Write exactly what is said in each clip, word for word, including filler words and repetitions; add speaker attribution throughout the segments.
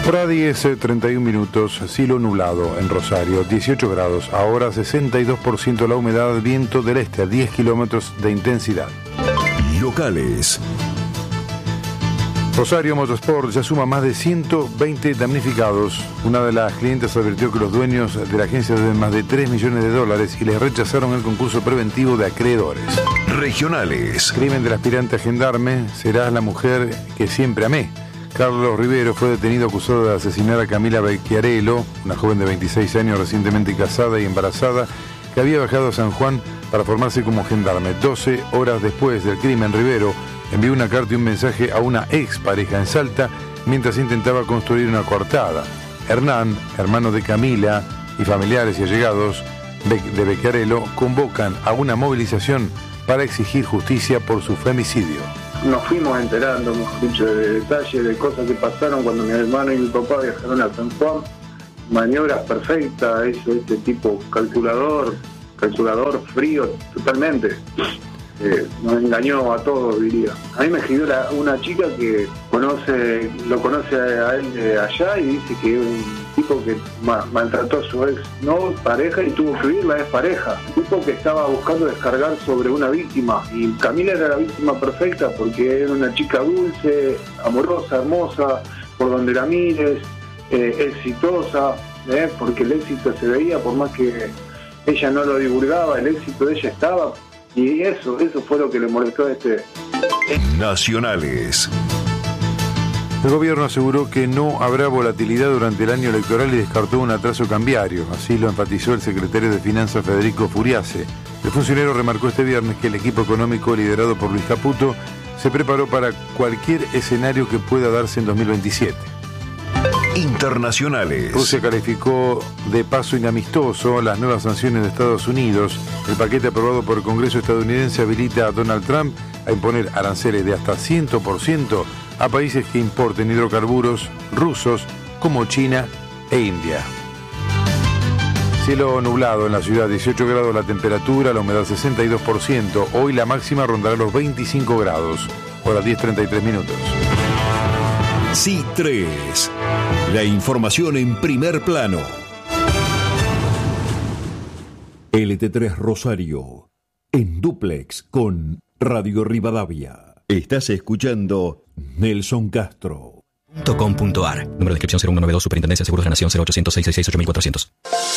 Speaker 1: Hora diez, treinta y un minutos, cielo nublado en Rosario, dieciocho grados, ahora sesenta y dos por ciento la humedad, viento del este a diez kilómetros de intensidad.
Speaker 2: Locales.
Speaker 1: Rosario Motorsport ya suma más de ciento veinte damnificados. Una de las clientes advirtió que los dueños de la agencia deben más de tres millones de dólares y les rechazaron el concurso preventivo de acreedores.
Speaker 2: Regionales.
Speaker 1: Crimen del aspirante a gendarme, serás la mujer que siempre amé. Carlos Rivero fue detenido acusado de asesinar a Camila Becchiarello, una joven de veintiséis años recientemente casada y embarazada, que había viajado a San Juan para formarse como gendarme. doce horas después del crimen, Rivero envió una carta y un mensaje a una ex pareja en Salta mientras intentaba construir una coartada. Hernán, hermano de Camila, y familiares y allegados de Becchiarello convocan a una movilización para exigir justicia por su femicidio.
Speaker 3: Nos fuimos enterando, mejor dicho, de detalles, de cosas que pasaron cuando mi hermano y mi papá viajaron a San Juan. Maniobras perfectas, eso, este tipo calculador, calculador frío, totalmente. Eh, nos engañó a todos, diría. A mí me escribió la, una chica que conoce, lo conoce a él de allá y dice que es un tipo que ma, maltrató a su ex no pareja y tuvo que huir la ex pareja. Un tipo que estaba buscando descargar sobre una víctima y Camila era la víctima perfecta porque era una chica dulce, amorosa, hermosa, por donde la mires, eh, exitosa, eh, porque el éxito se veía por más que ella no lo divulgaba, el éxito de ella estaba. Y eso, eso fue lo que le molestó a este.
Speaker 2: Nacionales.
Speaker 1: El gobierno aseguró que no habrá volatilidad durante el año electoral y descartó un atraso cambiario. Así lo enfatizó el secretario de Finanzas, Federico Furiase. El funcionario remarcó este viernes que el equipo económico liderado por Luis Caputo se preparó para cualquier escenario que pueda darse en dos mil veintisiete.
Speaker 2: Internacionales.
Speaker 1: Rusia calificó de paso inamistoso las nuevas sanciones de Estados Unidos. El paquete aprobado por el Congreso estadounidense habilita a Donald Trump a imponer aranceles de hasta cien por ciento a países que importen hidrocarburos rusos como China e India. Cielo nublado en la ciudad, dieciocho grados la temperatura, la humedad sesenta y dos por ciento. Hoy la máxima rondará los veinticinco grados. Hora diez, treinta y tres minutos.
Speaker 2: C tres. La información en primer plano. L T tres Rosario. En dúplex con Radio Rivadavia. Estás escuchando Nelson Castro.
Speaker 4: .com.ar. Número de inscripción cero uno nueve dos, Superintendencia de Seguros de la Nación, cero ochocientos, seiscientos sesenta y seis, ocho mil cuatrocientos.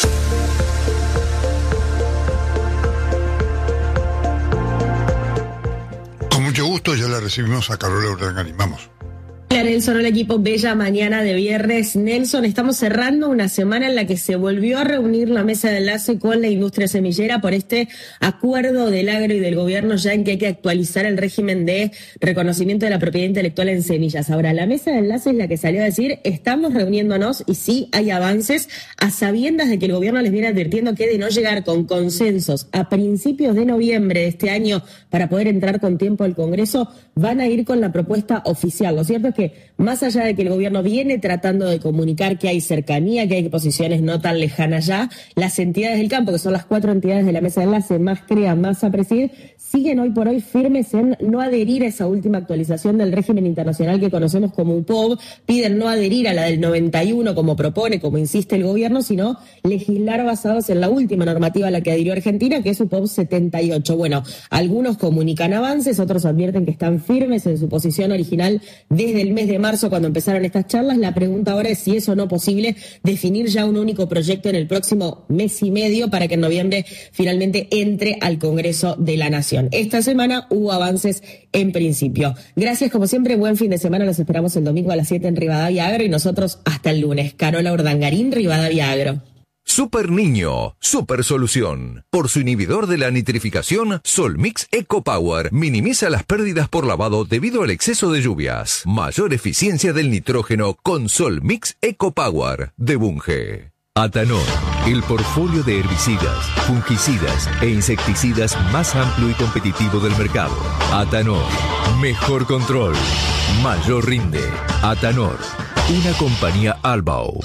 Speaker 5: Con mucho gusto, ya la recibimos a Carola Urdangarín. Vamos.
Speaker 6: Hola Nelson, hola equipo, bella mañana de viernes. Nelson, estamos cerrando una semana en la que se volvió a reunir la mesa de enlace con la industria semillera por este acuerdo del agro y del gobierno ya en que hay que actualizar el régimen de reconocimiento de la propiedad intelectual en semillas. Ahora, la mesa de enlace es la que salió a decir, estamos reuniéndonos y sí hay avances, a sabiendas de que el gobierno les viene advirtiendo que de no llegar con consensos a principios de noviembre de este año para poder entrar con tiempo al Congreso, van a ir con la propuesta oficial. Lo cierto es que más allá de que el gobierno viene tratando de comunicar que hay cercanía, que hay posiciones no tan lejanas ya, las entidades del campo, que son las cuatro entidades de la mesa de enlace, más CREA, más APRESID, siguen hoy por hoy firmes en no adherir a esa última actualización del régimen internacional que conocemos como U P O B, piden no adherir a la del noventa y uno como propone, como insiste el gobierno, sino legislar basados en la última normativa a la que adhirió Argentina, que es U P O B setenta y ocho. Bueno, algunos comunican avances, otros advierten que están firmes en su posición original desde el mes de marzo cuando empezaron estas charlas. La pregunta ahora es si es o no posible definir ya un único proyecto en el próximo mes y medio para que en noviembre finalmente entre al Congreso de la Nación. Esta semana hubo avances en principio. Gracias como siempre, buen fin de semana, los esperamos el domingo a las siete en Rivadavia Agro y nosotros hasta el lunes. Carola Urdangarín, Rivadavia Agro.
Speaker 2: Super Niño, super solución. Por su inhibidor de la nitrificación, Solmix Eco Power minimiza las pérdidas por lavado debido al exceso de lluvias. Mayor eficiencia del nitrógeno con Solmix Eco Power de Bunge. Atanor, el portfolio de herbicidas, fungicidas e insecticidas más amplio y competitivo del mercado. Atanor, mejor control, mayor rinde. Atanor, una compañía Albao.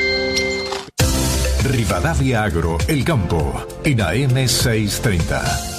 Speaker 7: Rivadavia Agro, El Campo, en A M seiscientos treinta.